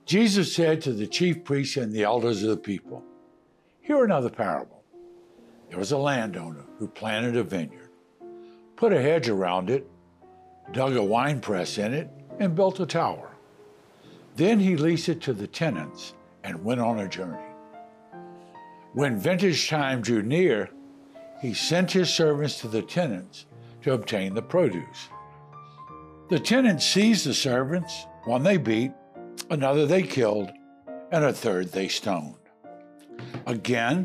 Jesus said to the chief priests and the elders of the people, "Hear another parable. There was a landowner who planted a vineyard, put a hedge around it, dug a wine press in it, and built a tower. Then he leased it to the tenants and went on a journey. When vintage time drew near, he sent his servants to the tenants to obtain the produce. The tenants seized the servants, one they beat, another they killed, and a third they stoned. Again,